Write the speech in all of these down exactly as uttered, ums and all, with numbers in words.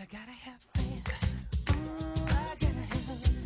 I gotta have faith. Ooh, I gotta have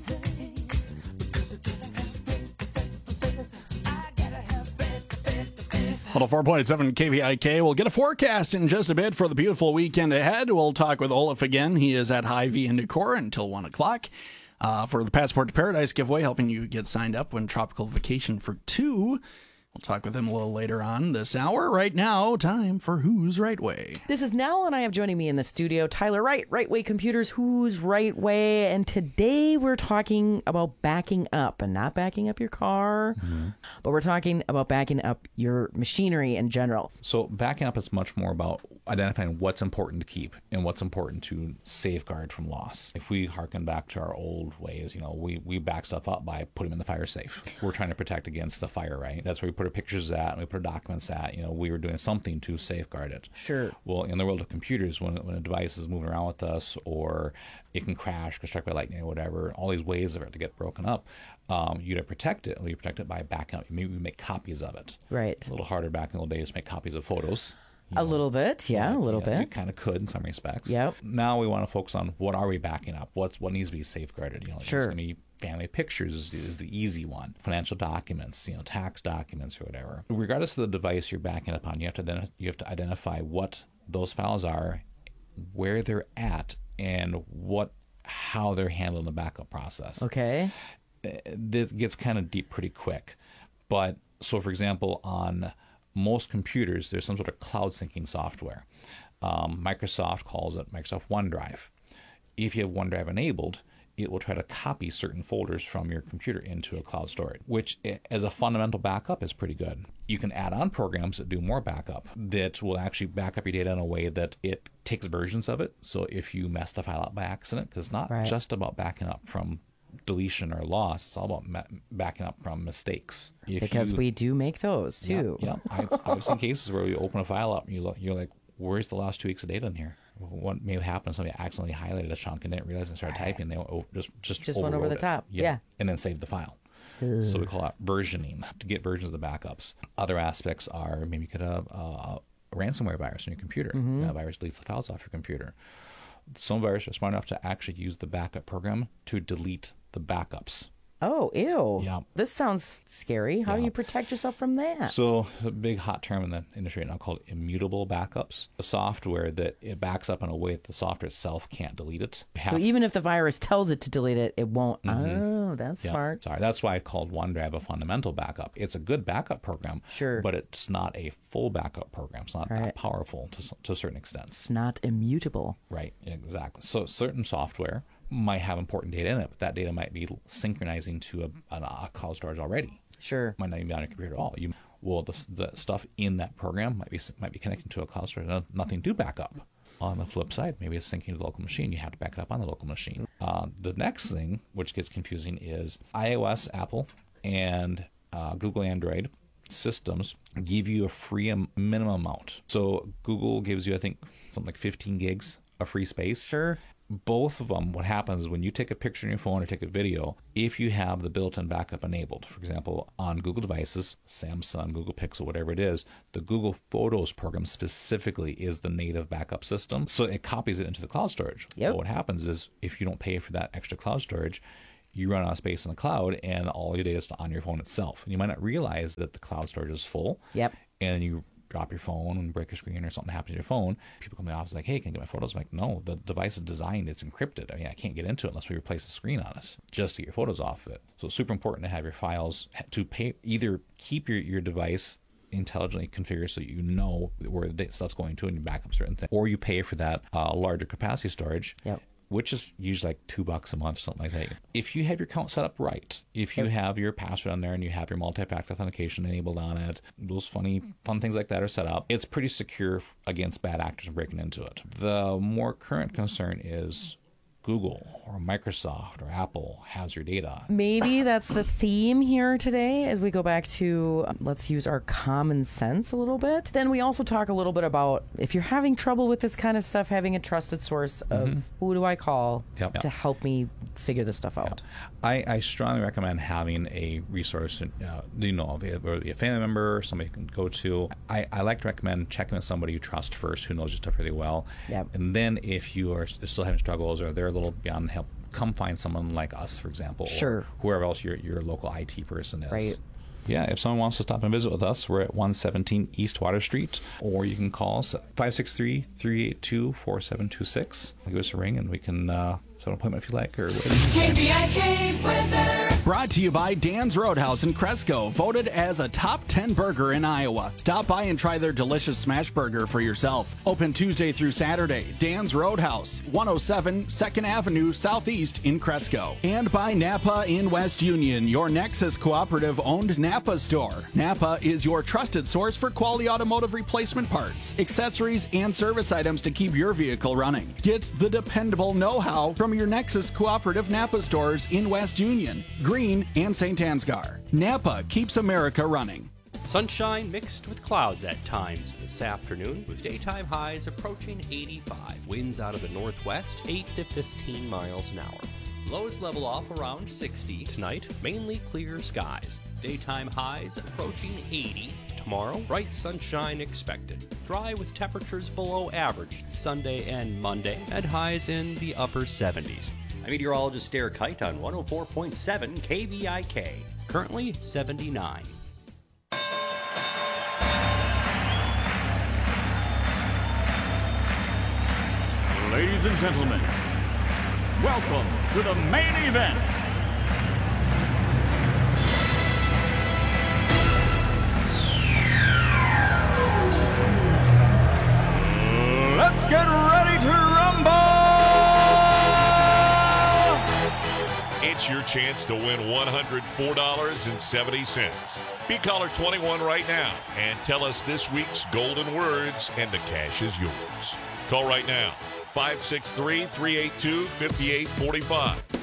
faith. Because I gotta have faith, faith, faith. I gotta have faith, faith, faith. one oh four point seven K V I K. We'll get a forecast in just a bit for the beautiful weekend ahead. We'll talk with Olaf again. He is at Hy-Vee in Decorah until one o'clock uh, for the Passport to Paradise giveaway, helping you get signed up when Tropical Vacation for Two. We'll talk with him a little later on this hour. Right now, time for Who's Right Way. This is Nell, and I have joining me in the studio Tyler Wright, Right Way Computers, Who's Right Way. And today we're talking about backing up, and not backing up your car, mm-hmm. but we're talking about backing up your machinery in general. So backing up is much more about identifying what's important to keep and what's important to safeguard from loss. If we harken back to our old ways, you know, we, we back stuff up by putting them in the fire safe. We're trying to protect against the fire, right? That's where we put our pictures at and we put our documents at. You know, we were doing something to safeguard it. Sure. Well, in the world of computers, when, when a device is moving around with us, or it can crash, get struck by lightning or whatever, all these ways of it to get broken up, um, you got to protect it. And we protect it by backing up. Maybe we make copies of it. Right. A little harder back in the old days to make copies of photos. You a know, little bit, yeah, a little yeah, bit. We kind of could in some respects. Yep. Now we want to focus on what are we backing up? What's what needs to be safeguarded? You know, sure. It's going to be family pictures is, is the easy one. Financial documents, you know, tax documents or whatever. Regardless of the device you're backing up on, you have to identi- you have to identify what those files are, where they're at, and what how they're handled in the backup process. Okay. This gets kind of deep pretty quick, but so for example on most computers, there's some sort of cloud syncing software. Um, Microsoft calls it Microsoft OneDrive. If you have OneDrive enabled, it will try to copy certain folders from your computer into a cloud storage, which as a fundamental backup is pretty good. You can add on programs that do more backup that will actually back up your data in a way that it takes versions of it. So if you mess the file up by accident, because it's not right. just about backing up from deletion or loss, it's all about ma- backing up from mistakes. If because you, we do make those too. Yeah, yeah. I've, I've seen cases where you open a file up and you look, you're like, where's the last two weeks of data in here? What may have happened? Somebody accidentally highlighted a chunk and didn't realize and started typing. They oh, just just just went over the it. top. Yeah. yeah, and then saved the file. Ugh. So we call that versioning to get versions of the backups. Other aspects are maybe you get a, a, a ransomware virus on your computer. Mm-hmm. That virus deletes the files off your computer. Some viruses are smart enough to actually use the backup program to delete the backups. Oh, ew. Yeah. This sounds scary. How yeah. do you protect yourself from that? So a big hot term in the industry right now called immutable backups. A software that it backs up in a way that the software itself can't delete it. So even if the virus tells it to delete it, it won't. Mm-hmm. Oh, that's yeah. smart. Sorry, that's why I called OneDrive a fundamental backup. It's a good backup program, sure, but it's not a full backup program. It's not right. that powerful to, to a certain extent. It's not immutable. Right, exactly. So certain software might have important data in it, but that data might be synchronizing to a, a, a cloud storage already. Sure. Might not even be on your computer at all. You well, the, the stuff in that program might be might be connected to a cloud storage. Nothing to back up. On the flip side, maybe it's syncing to the local machine. You have to back it up on the local machine. Uh, the next thing, which gets confusing, is iOS, Apple, and uh, Google Android systems give you a free minimum amount. So Google gives you, I think, something like fifteen gigs of free space. Sure. Both of them, what happens is when you take a picture on your phone or take a video, if you have the built-in backup enabled, for example, on Google devices, Samsung, Google Pixel, whatever it is, the Google Photos program specifically is the native backup system. So it copies it into the cloud storage. Yep. But what happens is if you don't pay for that extra cloud storage, you run out of space in the cloud and all your data is on your phone itself. And you might not realize that the cloud storage is full. Yep. And you drop your phone and break your screen or something happens to your phone, people come to the office like, hey, can I get my photos? I'm like, no, the device is designed, it's encrypted. I mean, I can't get into it unless we replace the screen on it just to get your photos off of it. So it's super important to have your files, to pay, either keep your, your device intelligently configured so you know where the stuff's going to and you back up certain things, or you pay for that uh, larger capacity storage. Yep. Which is usually like two bucks a month or something like that. If you have your account set up right, if you have your password on there and you have your multi-factor authentication enabled on it, those funny, fun things like that are set up, it's pretty secure against bad actors breaking into it. The more current concern is Google or Microsoft or Apple has your data. Maybe that's the theme here today as we go back to um, let's use our common sense a little bit. Then we also talk a little bit about if you're having trouble with this kind of stuff, having a trusted source of mm-hmm. who do I call yep, yep. to help me figure this stuff out. I, I strongly recommend having a resource, uh, you know, whether it be a family member, somebody you can go to. I, I like to recommend checking with somebody you trust first, who knows your stuff really well. Yep. And then if you are still having struggles or they're a little beyond help, come find someone like us, for example, Sure. or whoever else your, your local I T person is. Right. Yeah, if someone wants to stop and visit with us, we're at one seventeen East Water Street, or you can call us at five six three, three eight two, four seven two six. Give us a ring and we can uh, set an appointment if you like, or whatever. K V I K weather. Brought to you by Dan's Roadhouse in Cresco, voted as a top ten burger in Iowa. Stop by and try their delicious smash burger for yourself. Open Tuesday through Saturday. Dan's Roadhouse, one oh seven second Avenue Southeast in Cresco. And by Napa in West Union, your Nexus Cooperative owned Napa store. Napa is your trusted source for quality automotive replacement parts, accessories, and service items to keep your vehicle running. Get the dependable know-how from your Nexus Cooperative Napa stores in West Union, Green, and Saint Ansgar. Napa keeps America running. Sunshine mixed with clouds at times this afternoon, with daytime highs approaching eighty-five. Winds out of the northwest, eight to fifteen miles an hour. Lows level off around sixty. Tonight, mainly clear skies. Daytime highs approaching eighty. Tomorrow, bright sunshine expected. Dry with temperatures below average Sunday and Monday, and highs in the upper seventies. I'm meteorologist Derek Kite on one oh four point seven K V I K. Currently seventy-nine. Ladies and gentlemen, welcome to the main event. Let's get ready to rumble! It's your chance to win one hundred four dollars and seventy cents. Be caller twenty-one right now and tell us this week's golden words, and the cash is yours. Call right now, five six three, three eight two, five eight four five.